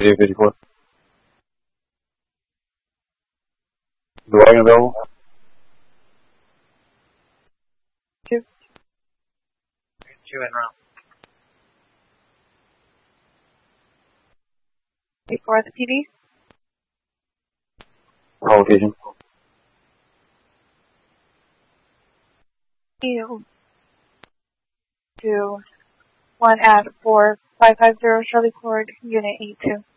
54. The wagon available? 2. 2 en route. 4 at the PD. Call location. 2, 1 at 4550 Shirley Court, Unit 82.